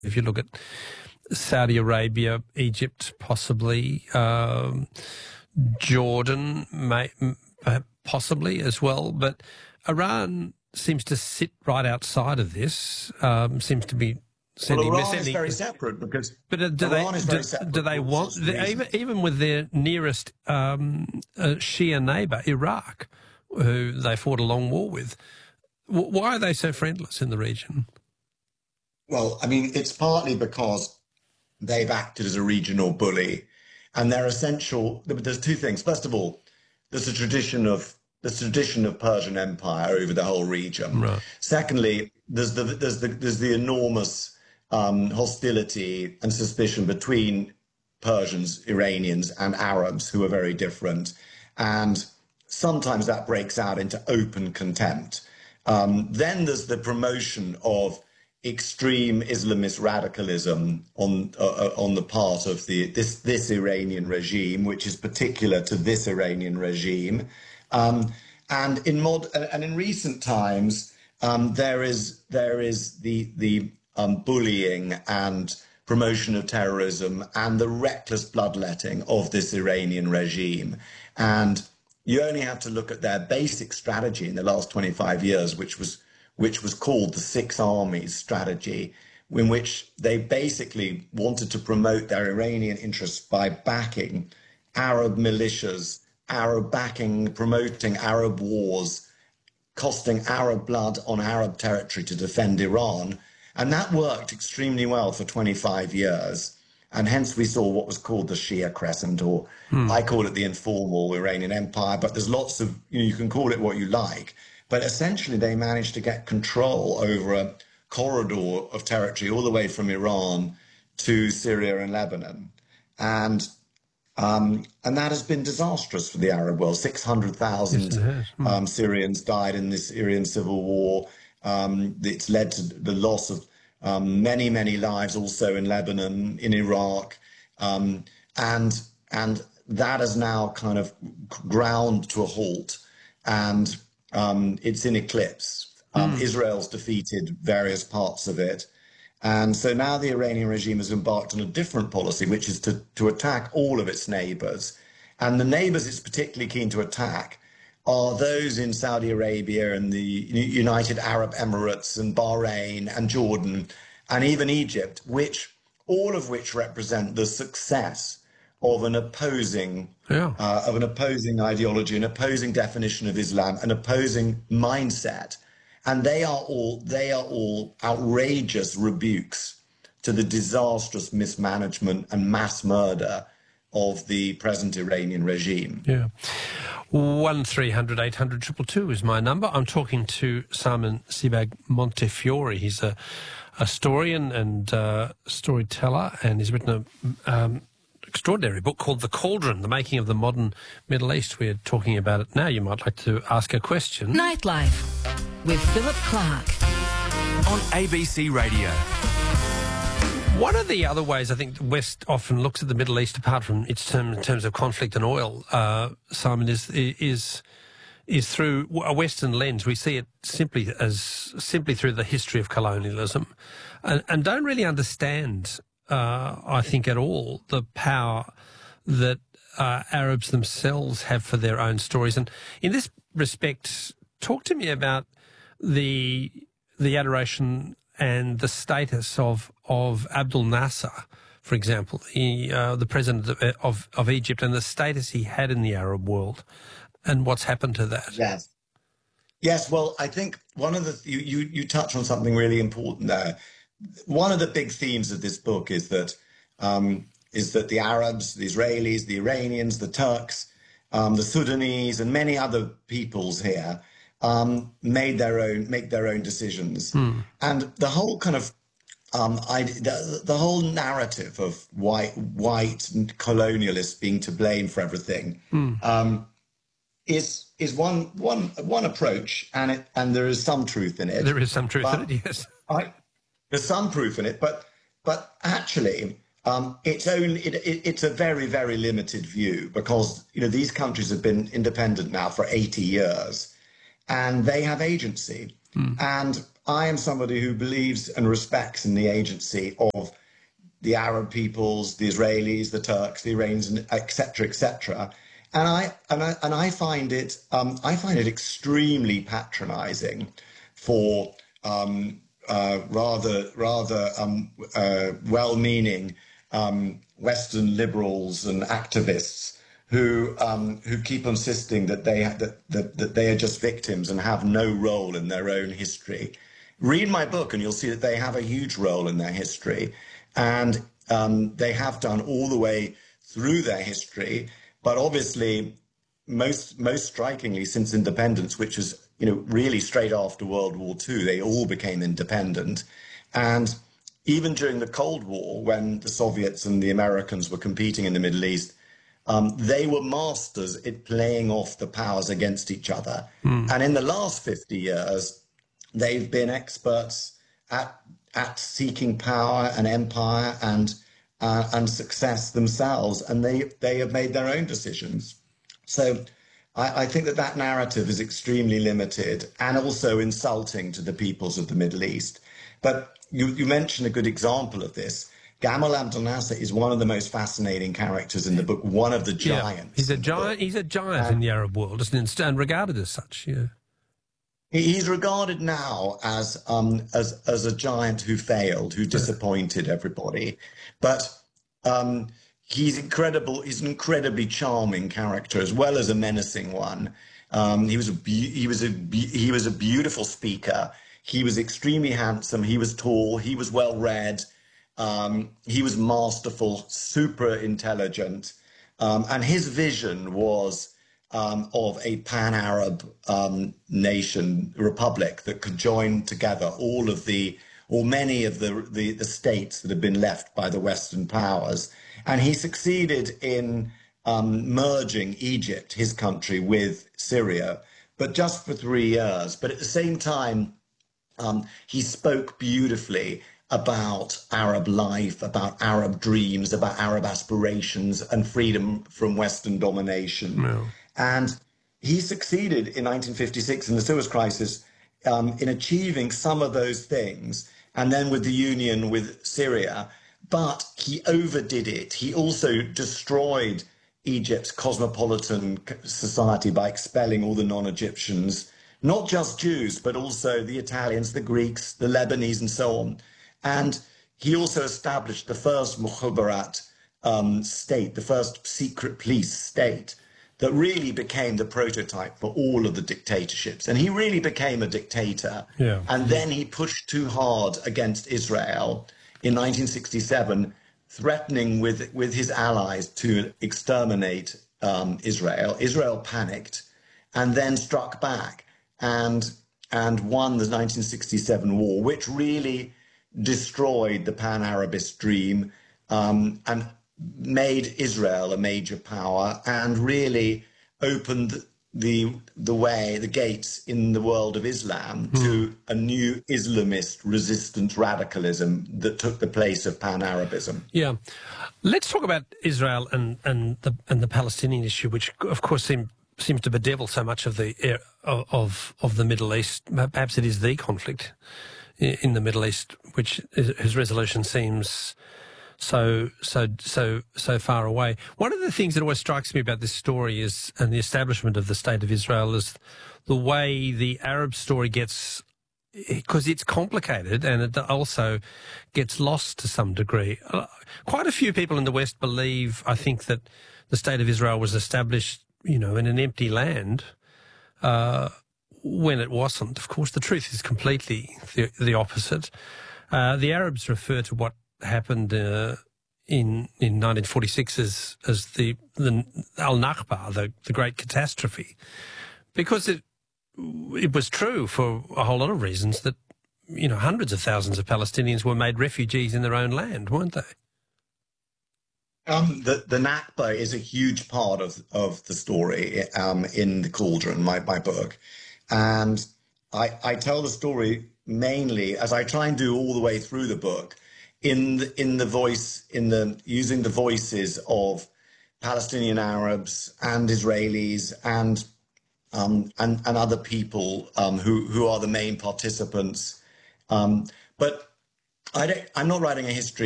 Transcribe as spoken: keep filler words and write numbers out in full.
If you look at Saudi Arabia, Egypt, possibly, um, Jordan, may, possibly as well, but Iran seems to sit right outside of this, um, seems to be sending... Well, Iran sending, is very separate because but uh, do Iran they, is very do, separate. do they want, the, even, even with their nearest um, uh, Shia neighbour, Iraq, who they fought a long war with, w- why are they so friendless in the region? Well, I mean, it's partly because they've acted as a regional bully, and they're essential. There's two things. First of all, there's a tradition of the tradition of Persian Empire over the whole region. Right. Secondly, there's the there's the there's the enormous um, hostility and suspicion between Persians, Iranians, and Arabs, who are very different, and sometimes that breaks out into open contempt. Um, then there's the promotion of extreme Islamist radicalism on uh, on the part of the this this Iranian regime, which is particular to this Iranian regime, um, and in mod and in recent times um, there is there is the the um, bullying and promotion of terrorism and the reckless bloodletting of this Iranian regime. And you only have to look at their basic strategy in the last twenty-five years, which was which was called the Six Armies strategy, in which they basically wanted to promote their Iranian interests by backing Arab militias, Arab backing, promoting Arab wars, costing Arab blood on Arab territory to defend Iran. And that worked extremely well for twenty-five years. And hence we saw what was called the Shia Crescent, or hmm. I call it the informal Iranian Empire, but there's lots of, you know, you can call it what you like. But essentially, they managed to get control over a corridor of territory all the way from Iran to Syria and Lebanon. And um, and that has been disastrous for the Arab world. six hundred thousand yes, mm. um, Syrians died in the Syrian civil war. Um, it's led to the loss of um, many, many lives also in Lebanon, in Iraq. Um, and, and that has now kind of ground to a halt. And Um, it's in eclipse. Um, mm. Israel's defeated various parts of it. And so now the Iranian regime has embarked on a different policy, which is to, to attack all of its neighbors. And the neighbors it's particularly keen to attack are those in Saudi Arabia and the United Arab Emirates and Bahrain and Jordan and even Egypt, which all of which represent the success of an opposing yeah. uh, of an opposing ideology, an opposing definition of Islam, an opposing mindset, and they are all they are all outrageous rebukes to the disastrous mismanagement and mass murder of the present Iranian regime. Yeah, one three hundred eight hundred two two two is my number. I'm talking to Simon Sebag Montefiore. He's a a historian and uh, storyteller, and he's written a um, extraordinary book called The Cauldron, The Making of the Modern Middle East. We're talking about it now. You might like to ask a question. Nightlife with Philip Clark on A B C Radio. One of the other ways I think the West often looks at the Middle East, apart from its term in terms of conflict and oil, uh, Simon, is is is through a Western lens. We see it simply as simply through the history of colonialism, and, and don't really understand, uh, I think, at all the power that uh, Arabs themselves have for their own stories. And in this respect, talk to me about the the adoration and the status of of Abdel Nasser, for example, the uh, the president of, of of Egypt, and the status he had in the Arab world, and what's happened to that. Yes, yes. Well, I think one of the you you, you touch on something really important there. One of the big themes of this book is that um, is that the Arabs, the Israelis, the Iranians, the Turks, um, the Sudanese, and many other peoples here um, made their own make their own decisions, hmm. and the whole kind of um, I, the, the whole narrative of white white colonialists being to blame for everything hmm. um, is is one one one approach, and it and there is some truth in it. There is some truth in it, yes. I, there's some proof in it, but but actually. Um, it's only it, it, it's a very, very limited view, because you know these countries have been independent now for eighty years, and they have agency. Mm. And I am somebody who believes and respects in the agency of the Arab peoples, the Israelis, the Turks, the Iranians, et cetera, et cetera. And I and I and I find it um, I find it extremely patronising for um, uh, rather rather um, uh, well-meaning um, Western liberals and activists who um, who keep insisting that they that, that that they are just victims and have no role in their own history. Read my book, and you'll see that they have a huge role in their history, and um, they have done all the way through their history. But obviously, most most strikingly, since independence, which is, you know, really straight after World War Two, they all became independent. And even during the Cold War, when the Soviets and the Americans were competing in the Middle East, um, they were masters at playing off the powers against each other. Mm. And in the last fifty years, they've been experts at at seeking power and empire and Uh, and success themselves, and they they have made their own decisions. So I, I think that that narrative is extremely limited and also insulting to the peoples of the Middle East. But you, you mentioned a good example of this. Gamal Abdel Nasser is one of the most fascinating characters in the book, one of the giants. Yeah, he's a giant. He's a giant um, in the Arab world, isn't he? And regarded as such. Yeah. He's regarded now as um, as as a giant who failed, who disappointed everybody, but um, he's incredible. He's an incredibly charming character as well as a menacing one. Um, he was a be- he was a be- he was a beautiful speaker. He was extremely handsome. He was tall. He was well read. Um, he was masterful, super intelligent, um, and his vision was Um, of a pan-Arab um, nation, republic that could join together all of the, or many of the, the, the states that had been left by the Western powers. And he succeeded in um, merging Egypt, his country, with Syria, but just for three years. But at the same time, um, he spoke beautifully about Arab life, about Arab dreams, about Arab aspirations and freedom from Western domination. No. And he succeeded in nineteen fifty-six in the Suez Crisis um, in achieving some of those things, and then with the union with Syria. But he overdid it. He also destroyed Egypt's cosmopolitan society by expelling all the non-Egyptians, not just Jews, but also the Italians, the Greeks, the Lebanese, and so on. And he also established the first Mukhabarat um, state, the first secret police state, that really became the prototype for all of the dictatorships. And he really became a dictator. Yeah. And then he pushed too hard against Israel in nineteen sixty-seven, threatening with, with his allies to exterminate um, Israel. Israel panicked and then struck back and, and won the nineteen sixty-seven war, which really destroyed the pan-Arabist dream um, and made Israel a major power and really opened the the way, the gates in the world of Islam mm. to a new Islamist resistant radicalism that took the place of pan-Arabism. Yeah. Let's talk about Israel and, and the and the Palestinian issue, which of course seem, seems to bedevil so much of the of of the Middle East. Perhaps it is the conflict in the Middle East, which is, whose resolution seems so so so so far away. One of the things that always strikes me about this story is, and the establishment of the State of Israel, is the way the Arab story gets, because it's complicated and it also gets lost to some degree. Quite a few people in the West believe, I think, that the State of Israel was established, you know, in an empty land, uh, when it wasn't. Of course, the truth is completely the, the opposite. Uh, the Arabs refer to what happened uh, in in nineteen forty-six as as the the Al-Nakba, the the great catastrophe, because it it was true for a whole lot of reasons that, you know, hundreds of thousands of Palestinians were made refugees in their own land, weren't they? Um, the the Nakba is a huge part of of the story um, in The Cauldron, my my book, and I I tell the story mainly, as I try and do all the way through the book, in the, in the voice, in the using the voices of Palestinian Arabs and Israelis and um, and and other people um, who who are the main participants Um, but I don't, I'm not writing a history